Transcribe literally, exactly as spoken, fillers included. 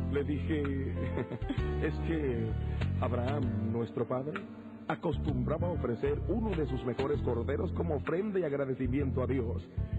Le dije, es que Abraham, nuestro padre, acostumbraba a ofrecer uno de sus mejores corderos como ofrenda y agradecimiento a Dios.